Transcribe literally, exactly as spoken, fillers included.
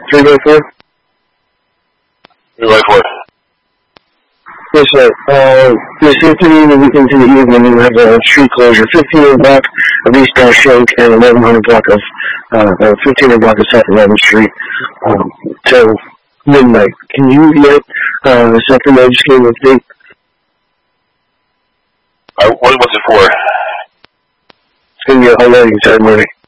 three by four? three by four. Yes, sir. Uh, this afternoon and into the evening, we have a street closure. fifteen hundred block of East Bass Shank and eleven hundred block of, uh, uh fifteen hundred block of South eleventh Street, um, till midnight. Can you get, uh, this afternoon just came with me? Uh, what was it for? It's going to be a whole lighting ceremony.